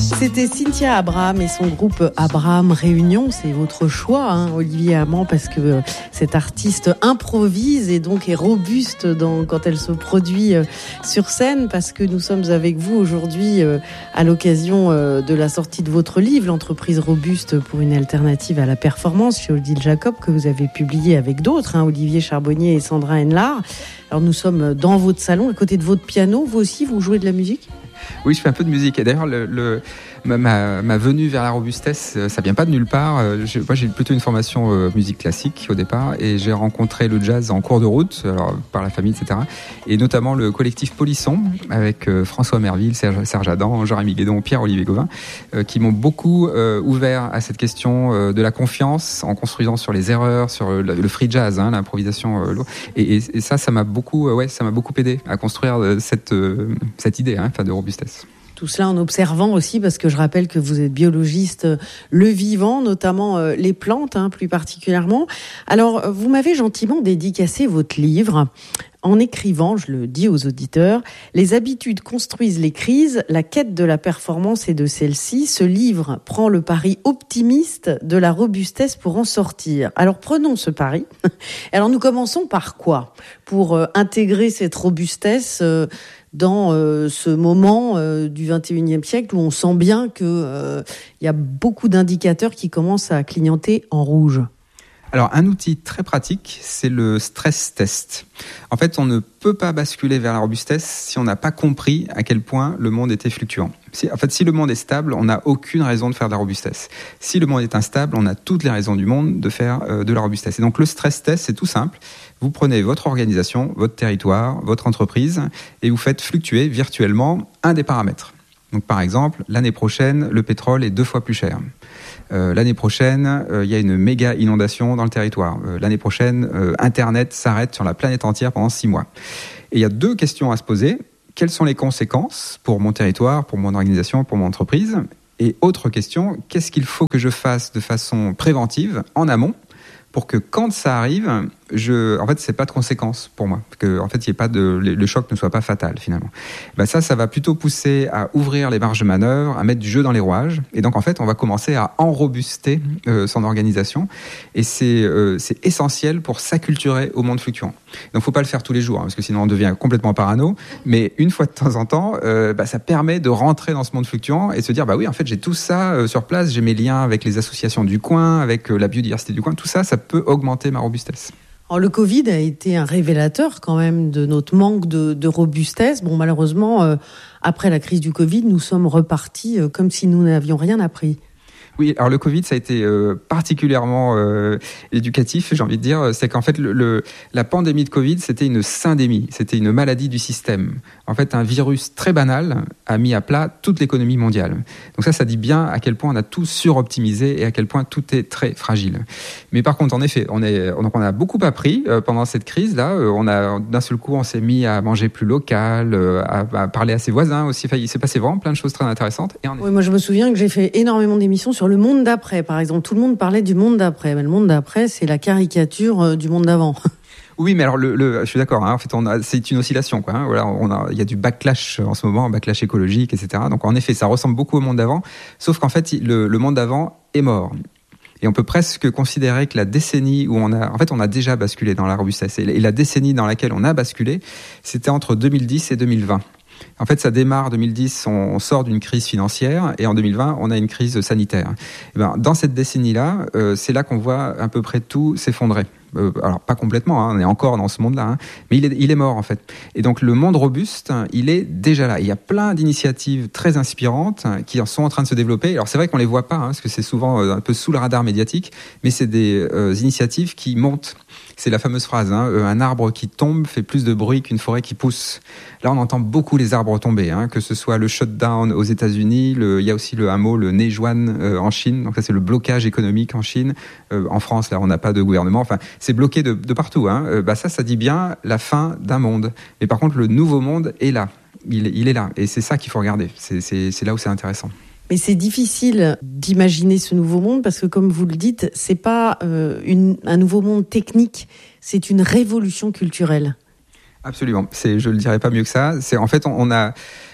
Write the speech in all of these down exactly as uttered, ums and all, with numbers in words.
C'était Cynthia Abraham et son groupe Abraham Réunion. C'est votre choix, hein, Olivier Amand, parce que cette artiste improvise et donc est robuste dans, quand elle se produit sur scène, parce que nous sommes avec vous aujourd'hui à l'occasion de la sortie de votre livre, L'entreprise robuste pour une alternative à la performance, chez Odile Jacob, que vous avez publié avec d'autres, hein, Olivier Charbonnier et Sandra Henlard. Alors nous sommes dans votre salon, à côté de votre piano. Vous aussi, vous jouez de la musique ? Oui, je fais un peu de musique. Et d'ailleurs, le, le, ma, ma venue vers la robustesse, ça vient pas de nulle part. Je, moi, j'ai plutôt une formation euh, musique classique au départ, et j'ai rencontré le jazz en cours de route, alors, par la famille, et cetera. Et notamment le collectif Polisson, avec euh, François Merville, Serge, Serge Adam, Jérémy Guédon, Pierre-Olivier Gauvin, euh, qui m'ont beaucoup euh, ouvert à cette question euh, de la confiance, en construisant sur les erreurs, sur le, le free jazz, hein, l'improvisation. Euh, et, et, et ça, ça m'a beaucoup, euh, ouais, ça m'a beaucoup aidé à construire euh, cette, euh, cette idée, hein, enfin, de robustesse. Tout cela en observant aussi, parce que je rappelle que vous êtes biologiste, le vivant, notamment euh, les plantes, hein, plus particulièrement. Alors, vous m'avez gentiment dédicacé votre livre en écrivant, je le dis aux auditeurs, « Les habitudes construisent les crises, la quête de la performance et de celle-ci. Ce livre prend le pari optimiste de la robustesse pour en sortir. » Alors, prenons ce pari. Alors, nous commençons par quoi ? Pour euh, intégrer cette robustesse euh, dans euh, ce moment euh, du vingt et unième siècle où on sent bien qu'il euh, y a beaucoup d'indicateurs qui commencent à clignoter en rouge. Alors, un outil très pratique, c'est le stress test. En fait, on ne peut pas basculer vers la robustesse si on n'a pas compris à quel point le monde était fluctuant. Si, en fait, si le monde est stable, on n'a aucune raison de faire de la robustesse. Si le monde est instable, on a toutes les raisons du monde de faire euh, de la robustesse. Et donc, le stress test, c'est tout simple. Vous prenez votre organisation, votre territoire, votre entreprise, et vous faites fluctuer virtuellement un des paramètres. Donc, par exemple, l'année prochaine, le pétrole est deux fois plus cher. Euh, l'année prochaine, il euh, y a une méga inondation dans le territoire. Euh, l'année prochaine, euh, Internet s'arrête sur la planète entière pendant six mois. Et il y a deux questions à se poser. Quelles sont les conséquences pour mon territoire, pour mon organisation, pour mon entreprise ? Et autre question, qu'est-ce qu'il faut que je fasse de façon préventive, en amont, pour que quand ça arrive, je, en fait, c'est pas de conséquences pour moi, que en fait, il y ait pas de, le choc ne soit pas fatal finalement. Ben ça, ça va plutôt pousser à ouvrir les marges de manœuvre, à mettre du jeu dans les rouages, et donc en fait, on va commencer à enrobuster euh, son organisation, et c'est euh, c'est essentiel pour s'acculturer au monde fluctuant. Donc, faut pas le faire tous les jours, hein, parce que sinon on devient complètement parano. Mais une fois de temps en temps, euh, bah, ça permet de rentrer dans ce monde fluctuant et de se dire, bah oui, en fait, j'ai tout ça euh, sur place, j'ai mes liens avec les associations du coin, avec euh, la biodiversité du coin, tout ça, ça peut augmenter ma robustesse. Alors, le Covid a été un révélateur quand même de notre manque de, de robustesse. Bon, malheureusement, euh, après la crise du Covid, nous sommes repartis euh, comme si nous n'avions rien appris. Oui, alors le Covid, ça a été euh, particulièrement euh, éducatif, j'ai envie de dire. C'est qu'en fait, le, le, la pandémie de Covid, c'était une syndémie, c'était une maladie du système. En fait, un virus très banal a mis à plat toute l'économie mondiale. Donc ça, ça dit bien à quel point on a tout suroptimisé et à quel point tout est très fragile. Mais par contre, en effet, on, est, donc on a beaucoup appris euh, pendant cette crise-là. Euh, on a, d'un seul coup, on s'est mis à manger plus local, euh, à, à parler à ses voisins aussi. Enfin, il s'est passé vraiment plein de choses très intéressantes. Et en effet... Oui, moi, je me souviens que j'ai fait énormément d'émissions sur le monde d'après, par exemple. Tout le monde parlait du monde d'après. Mais le monde d'après, c'est la caricature du monde d'avant. Oui, mais alors, le, le, je suis d'accord. Hein, en fait, on a, c'est une oscillation, quoi. Hein, voilà, on a, il y a du backlash en ce moment, un backlash écologique, et cetera. Donc, en effet, ça ressemble beaucoup au monde d'avant, sauf qu'en fait, le, le monde d'avant est mort. Et on peut presque considérer que la décennie où on a, en fait, on a déjà basculé dans la robustesse. Et la décennie dans laquelle on a basculé, c'était entre deux mille dix et deux mille vingt. En fait, ça démarre deux mille dix, on sort d'une crise financière, et en deux mille vingt, on a une crise sanitaire. Et ben, dans cette décennie-là, euh, c'est là qu'on voit à peu près tout s'effondrer. Euh, alors, pas complètement, hein, on est encore dans ce monde-là, hein, mais il est, il est mort, en fait. Et donc, le monde robuste, il est déjà là. Il y a plein d'initiatives très inspirantes qui sont en train de se développer. Alors, c'est vrai qu'on les voit pas, hein, parce que c'est souvent un peu sous le radar médiatique, mais c'est des euh, initiatives qui montent. C'est la fameuse phrase, hein, un arbre qui tombe fait plus de bruit qu'une forêt qui pousse. Là, on entend beaucoup les arbres tomber, hein, que ce soit le shutdown aux États-Unis, le, il y a aussi le hameau, le Neijuan euh, en Chine. Donc ça, c'est le blocage économique en Chine. Euh, en France, là, on n'a pas de gouvernement. Enfin, c'est bloqué de, de partout. Hein. Euh, bah ça, ça dit bien la fin d'un monde. Mais par contre, le nouveau monde est là. Il, il est là, et c'est ça qu'il faut regarder. C'est, c'est, c'est là où c'est intéressant. Mais c'est difficile d'imaginer ce nouveau monde parce que, comme vous le dites, c'est pas euh, une, un nouveau monde technique, c'est une révolution culturelle. Absolument. C'est, je le dirais pas mieux que ça. C'est en fait, on, on a,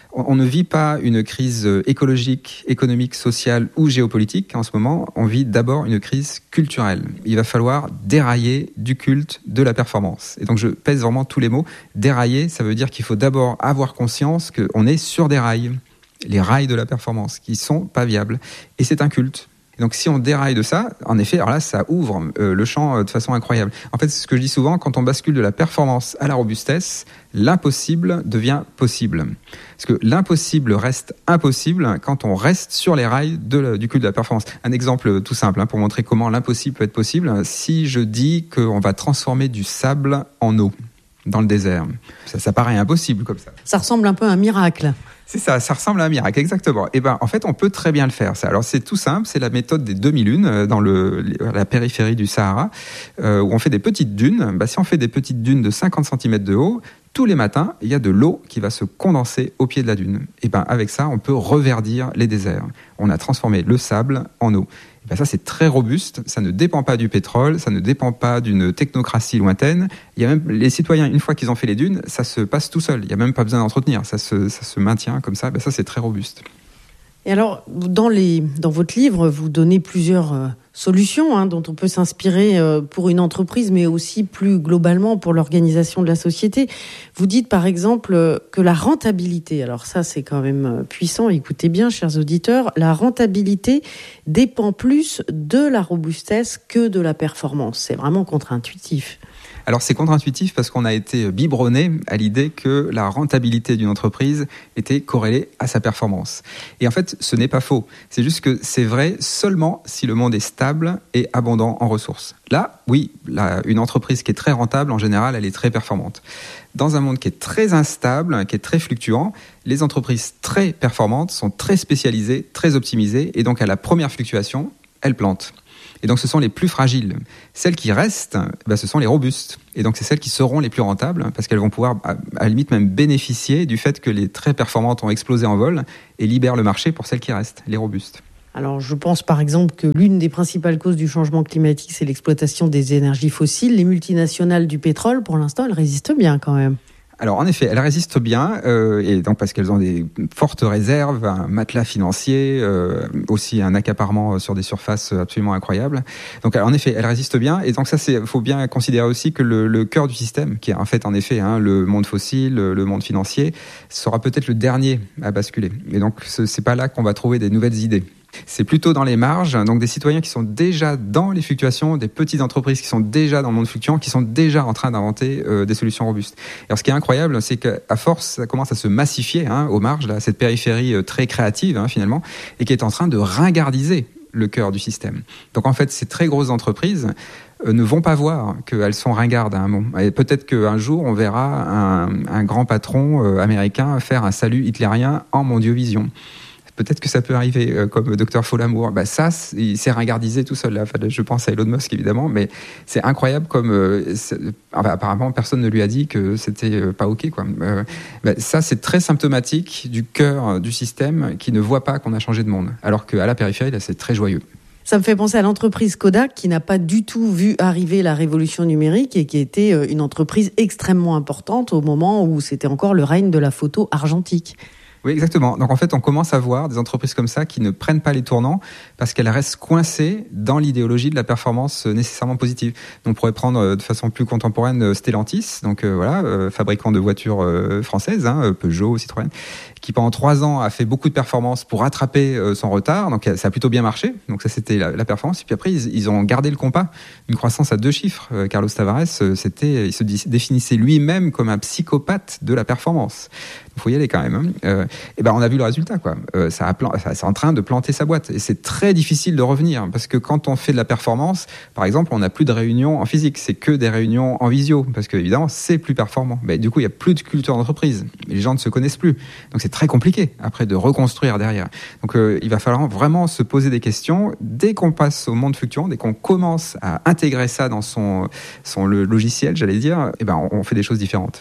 On ne vit pas une crise écologique, économique, sociale ou géopolitique en ce moment. On vit d'abord une crise culturelle. Il va falloir dérailler du culte de la performance. Et donc je pèse vraiment tous les mots. Dérailler, ça veut dire qu'il faut d'abord avoir conscience qu'on est sur des rails. Les rails de la performance qui sont pas viables. Et c'est un culte. Donc si on déraille de ça, en effet, alors là, ça ouvre euh, le champ euh, de façon incroyable. En fait, c'est ce que je dis souvent, quand on bascule de la performance à la robustesse, l'impossible devient possible. Parce que l'impossible reste impossible quand on reste sur les rails de la, du culte de la performance. Un exemple tout simple, hein, pour montrer comment l'impossible peut être possible. Si je dis qu'on va transformer du sable en eau dans le désert, ça, ça paraît impossible comme ça. Ça ressemble un peu à un miracle. C'est ça, ça ressemble à un miracle, exactement. Et ben, en fait, on peut très bien le faire. Ça. Alors, c'est tout simple, c'est la méthode des demi-lunes dans le, la périphérie du Sahara, euh, où on fait des petites dunes. Ben, si on fait des petites dunes de cinquante centimètres de haut, tous les matins, il y a de l'eau qui va se condenser au pied de la dune. Et ben, avec ça, on peut reverdir les déserts. On a transformé le sable en eau. Ben ça, c'est très robuste, ça ne dépend pas du pétrole, ça ne dépend pas d'une technocratie lointaine. Il y a même les citoyens, une fois qu'ils ont fait les dunes, ça se passe tout seul. Il n'y a même pas besoin d'entretenir, ça se, ça se maintient comme ça. Ben ça, c'est très robuste. Et alors, dans, les, dans votre livre, vous donnez plusieurs euh, solutions hein, dont on peut s'inspirer euh, pour une entreprise, mais aussi plus globalement pour l'organisation de la société. Vous dites par exemple euh, que la rentabilité, alors ça c'est quand même euh, puissant, écoutez bien chers auditeurs, la rentabilité dépend plus de la robustesse que de la performance. C'est vraiment contre-intuitif. Alors c'est contre-intuitif parce qu'on a été biberonné à l'idée que la rentabilité d'une entreprise était corrélée à sa performance. Et en fait, ce n'est pas faux. C'est juste que c'est vrai seulement si le monde est stable et abondant en ressources. Là, oui, là, une entreprise qui est très rentable, en général, elle est très performante. Dans un monde qui est très instable, qui est très fluctuant, les entreprises très performantes sont très spécialisées, très optimisées, et donc à la première fluctuation, elles plantent. Et donc, ce sont les plus fragiles. Celles qui restent, ben, ce sont les robustes. Et donc, c'est celles qui seront les plus rentables parce qu'elles vont pouvoir, à, à la limite, même bénéficier du fait que les très performantes ont explosé en vol et libèrent le marché pour celles qui restent, les robustes. Alors, je pense par exemple que l'une des principales causes du changement climatique, c'est l'exploitation des énergies fossiles. Les multinationales du pétrole, pour l'instant, elles résistent bien quand même. Alors en effet, elles résistent bien, euh, et donc parce qu'elles ont des fortes réserves, un matelas financier, euh, aussi un accaparement sur des surfaces absolument incroyables. Donc en effet, elles résistent bien, et donc ça, c'est faut bien considérer aussi que le, le cœur du système, qui est en fait en effet hein, le monde fossile, le monde financier, sera peut-être le dernier à basculer. Et donc c'est pas là qu'on va trouver des nouvelles idées. C'est plutôt dans les marges, donc des citoyens qui sont déjà dans les fluctuations, des petites entreprises qui sont déjà dans le monde fluctuant, qui sont déjà en train d'inventer euh, des solutions robustes. Alors ce qui est incroyable, c'est qu'à force, ça commence à se massifier hein, aux marges, là, cette périphérie euh, très créative hein, finalement, et qui est en train de ringardiser le cœur du système. Donc en fait, ces très grosses entreprises euh, ne vont pas voir qu'elles sont ringardes à un moment. Et peut-être qu'un jour, on verra un, un grand patron euh, américain faire un salut hitlérien en mondiovision. Peut-être que ça peut arriver, euh, comme docteur Folamour. Bah ça, il s'est ringardisé tout seul. Là. Enfin, je pense à Elon Musk, évidemment, mais c'est incroyable comme... Euh, enfin, apparemment, personne ne lui a dit que c'était euh, pas OK. Quoi. Euh, bah, ça, c'est très symptomatique du cœur du système qui ne voit pas qu'on a changé de monde. Alors qu'à la périphérie, là, c'est très joyeux. Ça me fait penser à l'entreprise Kodak qui n'a pas du tout vu arriver la révolution numérique et qui était une entreprise extrêmement importante au moment où c'était encore le règne de la photo argentique. Oui, exactement. Donc en fait, on commence à voir des entreprises comme ça qui ne prennent pas les tournants parce qu'elles restent coincées dans l'idéologie de la performance nécessairement positive. Donc on pourrait prendre de façon plus contemporaine Stellantis, donc euh, voilà, euh, fabricant de voitures euh, françaises, hein, Peugeot, Citroën, qui pendant trois ans a fait beaucoup de performances pour rattraper euh, son retard. Donc ça a plutôt bien marché. Donc ça, c'était la, la performance. Et puis après, ils, ils ont gardé le compas, une croissance à deux chiffres. Euh, Carlos Tavares, euh, c'était, il se définissait lui-même comme un psychopathe de la performance. Il faut y aller quand même. Hein. Euh, et ben on a vu le résultat, quoi. Euh, ça a plan- ça, c'est en train de planter sa boîte. Et c'est très difficile de revenir parce que quand on fait de la performance, par exemple, on n'a plus de réunions en physique, c'est que des réunions en visio parce que évidemment c'est plus performant. Mais du coup, il y a plus de culture d'entreprise. Les gens ne se connaissent plus. Donc c'est très compliqué après de reconstruire derrière. Donc euh, il va falloir vraiment se poser des questions dès qu'on passe au monde fluctuant, dès qu'on commence à intégrer ça dans son son le logiciel, j'allais dire. Et ben on, on fait des choses différentes.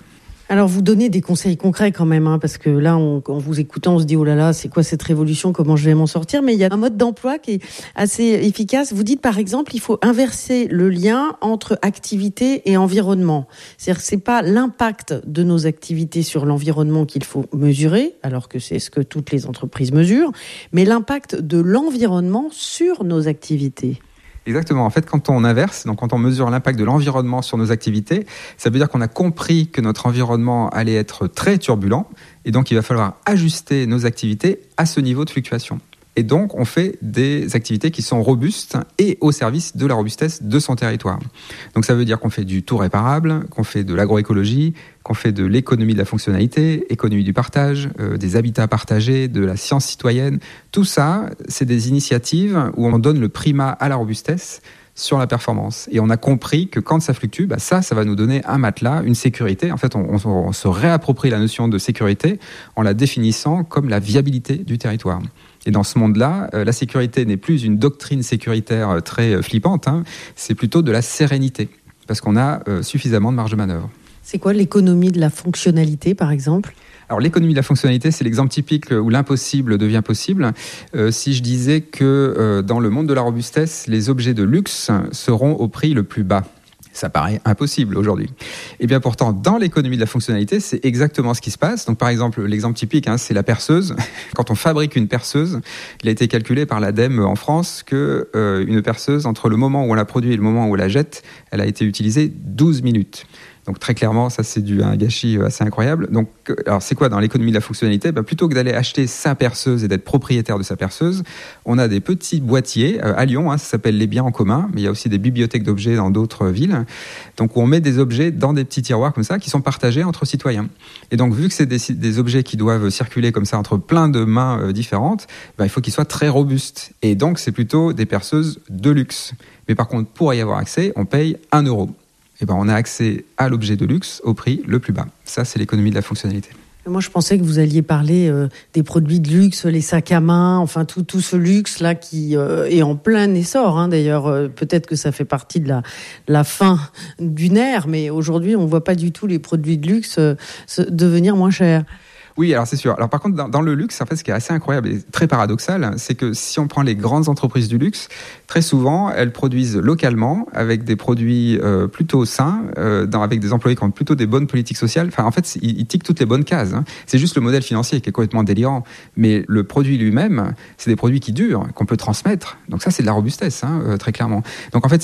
Alors, vous donnez des conseils concrets quand même, hein, parce que là, on, en vous écoutant, on se dit, oh là là, c'est quoi cette révolution, comment je vais m'en sortir? Mais il y a un mode d'emploi qui est assez efficace. Vous dites, par exemple, il faut inverser le lien entre activité et environnement. C'est-à-dire que c'est pas l'impact de nos activités sur l'environnement qu'il faut mesurer, alors que c'est ce que toutes les entreprises mesurent, mais l'impact de l'environnement sur nos activités. Exactement. En fait, quand on inverse, donc quand on mesure l'impact de l'environnement sur nos activités, ça veut dire qu'on a compris que notre environnement allait être très turbulent et donc il va falloir ajuster nos activités à ce niveau de fluctuation. Et donc, on fait des activités qui sont robustes et au service de la robustesse de son territoire. Donc, ça veut dire qu'on fait du tout réparable, qu'on fait de l'agroécologie, qu'on fait de l'économie de la fonctionnalité, économie du partage, euh, des habitats partagés, de la science citoyenne. Tout ça, c'est des initiatives où on donne le primat à la robustesse sur la performance. Et on a compris que quand ça fluctue, bah ça, ça va nous donner un matelas, une sécurité. En fait, on, on, on se réapproprie la notion de sécurité en la définissant comme la viabilité du territoire. Et dans ce monde-là, euh, la sécurité n'est plus une doctrine sécuritaire euh, très euh, flippante, hein, c'est plutôt de la sérénité, parce qu'on a euh, suffisamment de marge de manœuvre. C'est quoi l'économie de la fonctionnalité, par exemple ? Alors l'économie de la fonctionnalité, c'est l'exemple typique où l'impossible devient possible. Euh, si je disais que euh, dans le monde de la robustesse, les objets de luxe seront au prix le plus bas. Ça paraît impossible aujourd'hui. Et bien pourtant, dans l'économie de la fonctionnalité, c'est exactement ce qui se passe. Donc par exemple, l'exemple typique, hein, c'est la perceuse. Quand on fabrique une perceuse, il a été calculé par l'ADEME en France que euh, une perceuse, entre le moment où on la produit et le moment où on la jette, elle a été utilisée douze minutes. Donc très clairement, ça c'est dû à un gâchis assez incroyable. Donc, alors c'est quoi dans l'économie de la fonctionnalité ? Ben, plutôt que d'aller acheter sa perceuse et d'être propriétaire de sa perceuse, on a des petits boîtiers euh, à Lyon. Hein, ça s'appelle les biens en commun, mais il y a aussi des bibliothèques d'objets dans d'autres villes. Donc où on met des objets dans des petits tiroirs comme ça, qui sont partagés entre citoyens. Et donc vu que c'est des, des objets qui doivent circuler comme ça entre plein de mains euh, différentes, ben, il faut qu'ils soient très robustes. Et donc c'est plutôt des perceuses de luxe. Mais par contre, pour y avoir accès, on paye un euro. Eh ben, on a accès à l'objet de luxe au prix le plus bas. Ça, c'est l'économie de la fonctionnalité. Moi, je pensais que vous alliez parler euh, des produits de luxe, les sacs à main, enfin tout, tout ce luxe-là qui euh, est en plein essor. Hein, d'ailleurs, euh, peut-être que ça fait partie de la, la fin d'une ère, mais aujourd'hui, on ne voit pas du tout les produits de luxe euh, devenir moins chers. Oui, alors c'est sûr. Alors par contre, dans, dans le luxe, en fait, ce qui est assez incroyable et très paradoxal, c'est que si on prend les grandes entreprises du luxe, très souvent, elles produisent localement avec des produits euh, plutôt sains, euh, dans, avec des employés qui ont plutôt des bonnes politiques sociales. Enfin, en fait, ils, ils tiquent toutes les bonnes cases. Hein. C'est juste le modèle financier qui est complètement délirant. Mais le produit lui-même, c'est des produits qui durent, qu'on peut transmettre. Donc ça, c'est de la robustesse, hein, euh, très clairement. Donc en fait,